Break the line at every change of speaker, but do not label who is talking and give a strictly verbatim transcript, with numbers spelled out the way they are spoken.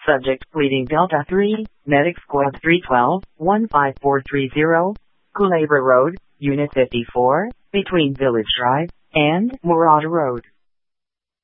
Subject, Bleeding Delta three, Medic Squad three twelve, one five four three zero, Culebra Road, Unit fifty-four, between Village Drive and Murata Road.